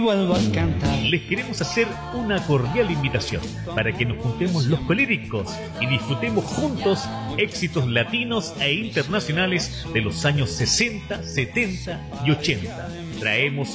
vuelvo a cantar. Les queremos hacer una cordial invitación para que nos juntemos los colíricos y disfrutemos juntos éxitos latinos e internacionales de los años 60, 70 y 80. Traemos